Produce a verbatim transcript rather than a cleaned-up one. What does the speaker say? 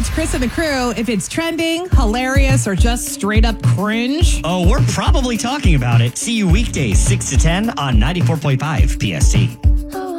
It's Chris and the crew. If it's trending, hilarious, or just straight up cringe. Oh, we're probably talking about it. See you weekdays, six to ten on ninety-four point five P S T.